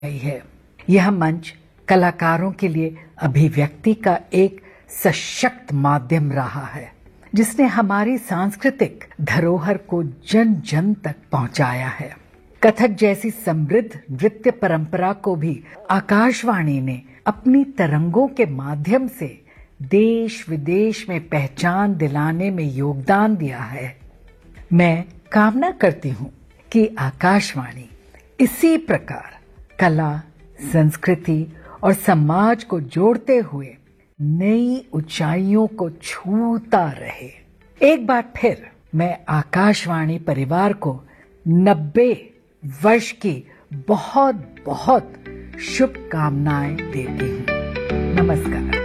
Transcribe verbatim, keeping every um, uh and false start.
गई है। यह मंच कलाकारों के लिए अभिव्यक्ति का एक सशक्त माध्यम रहा है, जिसने हमारी सांस्कृतिक धरोहर को जन जन तक पहुंचाया है। कथक जैसी समृद्ध नृत्य परंपरा को भी आकाशवाणी ने अपनी तरंगों के माध्यम से देश विदेश में पहचान दिलाने में योगदान दिया है। मैं कामना करती हूं कि आकाशवाणी इसी प्रकार कला, संस्कृति और समाज को जोड़ते हुए नई ऊंचाइयों को छूता रहे। एक बार फिर मैं आकाशवाणी परिवार को नब्बे वर्ष की बहुत बहुत शुभकामनाएं देती हूं। नमस्कार।